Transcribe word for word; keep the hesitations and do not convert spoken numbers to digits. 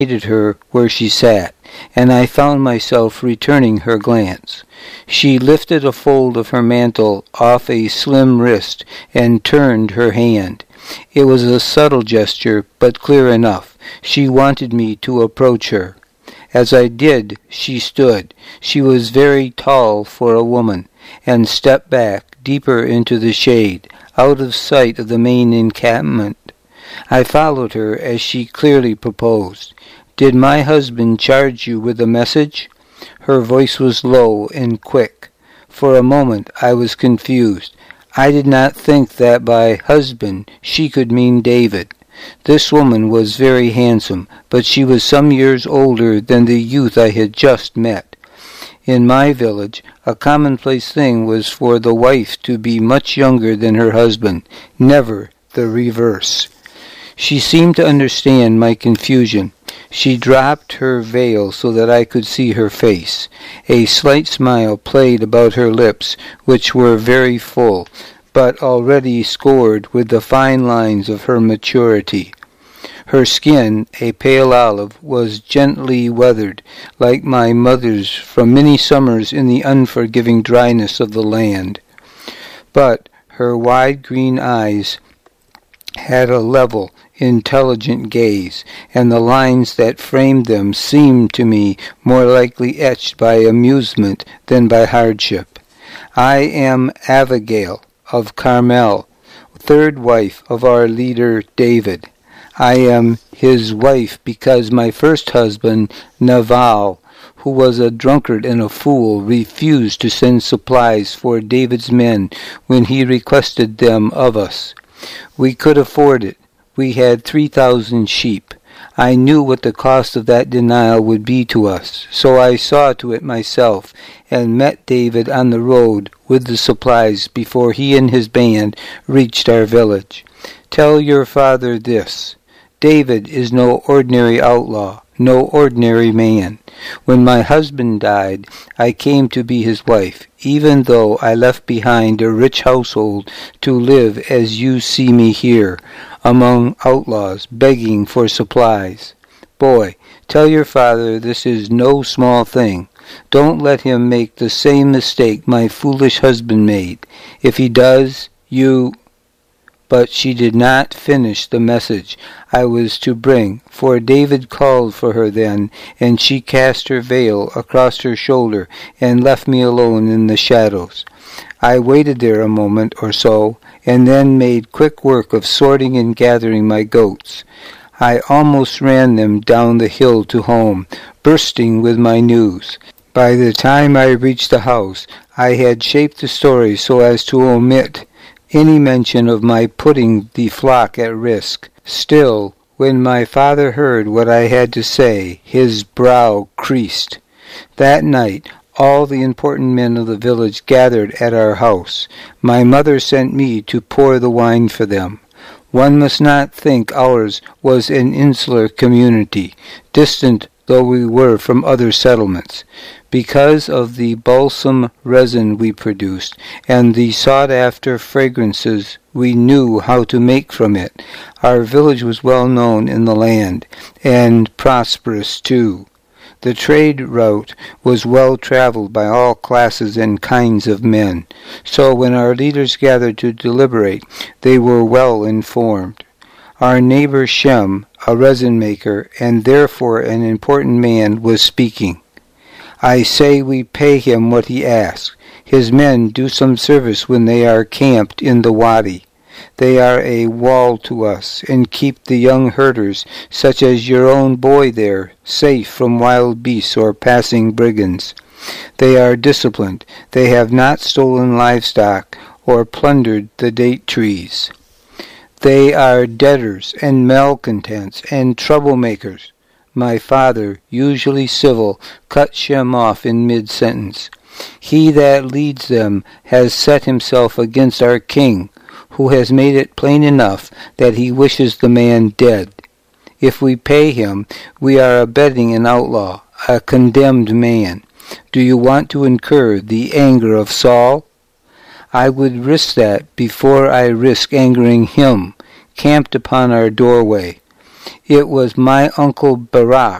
hated her where she sat, and I found myself returning her glance. She lifted a fold of her mantle off a slim wrist and turned her hand. It was a subtle gesture, but clear enough. She wanted me to approach her. As I did, she stood. She was very tall for a woman, and stepped back deeper into the shade, out of sight of the main encampment. I followed her as she clearly proposed. "Did my husband charge you with a message?" Her voice was low and quick. For a moment I was confused. I did not think that by husband she could mean David. This woman was very handsome, but she was some years older than the youth I had just met. In my village, a commonplace thing was for the wife to be much younger than her husband, never the reverse. She seemed to understand my confusion. She dropped her veil so that I could see her face. A slight smile played about her lips, which were very full, but already scored with the fine lines of her maturity. Her skin, a pale olive, was gently weathered, like my mother's from many summers in the unforgiving dryness of the land. But her wide green eyes had a level, intelligent gaze, and the lines that framed them seemed to me more likely etched by amusement than by hardship. "I am Abigail of Carmel, third wife of our leader David. I am his wife because my first husband, Nabal, who was a drunkard and a fool, refused to send supplies for David's men when he requested them of us. We could afford it. We had three thousand sheep. I knew what the cost of that denial would be to us, so I saw to it myself, and met David on the road with the supplies before he and his band reached our village. Tell your father this. David is no ordinary outlaw, no ordinary man. When my husband died, I came to be his wife, even though I left behind a rich household to live as you see me here, among outlaws, begging for supplies. Boy, tell your father this is no small thing. Don't let him make the same mistake my foolish husband made. If he does, you—" But she did not finish the message I was to bring, for David called for her then, and she cast her veil across her shoulder and left me alone in the shadows. I waited there a moment or so, and then made quick work of sorting and gathering my goats. I almost ran them down the hill to home, bursting with my news. By the time I reached the house, I had shaped the story so as to omit any mention of my putting the flock at risk. Still, when my father heard what I had to say, his brow creased. That night, all the important men of the village gathered at our house. My mother sent me to pour the wine for them. One must not think ours was an insular community, distant though we were from other settlements. Because of the balsam resin we produced, and the sought-after fragrances we knew how to make from it, our village was well known in the land, and prosperous too. The trade route was well traveled by all classes and kinds of men, so when our leaders gathered to deliberate, they were well informed. Our neighbor Shem, a resin maker, and therefore an important man, was speaking. I say we pay him what he asks. His men do some service when they are camped in the wadi. They are a wall to us, and keep the young herders, such as your own boy there, safe from wild beasts or passing brigands. They are disciplined. They have not stolen livestock or plundered the date trees. They are debtors and malcontents and troublemakers. My father, usually civil, cut Shem off in mid-sentence. He that leads them has set himself against our king, who has made it plain enough that he wishes the man dead. If we pay him, we are abetting an outlaw, a condemned man. Do you want to incur the anger of Saul? I would risk that before I risk angering him, camped upon our doorway. It was my Uncle Barak.